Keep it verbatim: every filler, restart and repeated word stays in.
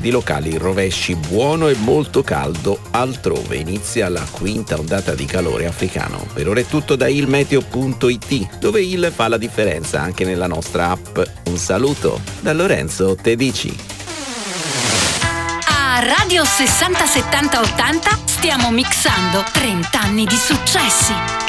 di locali rovesci, buono e molto caldo altrove. Inizia la quinta ondata di calore africano. Per ora è tutto da ilmeteo punto it, dove il fa la differenza anche nella nostra app. Un saluto da Lorenzo Tedici. A Radio sessanta settanta ottanta stiamo mixando trenta anni di successi.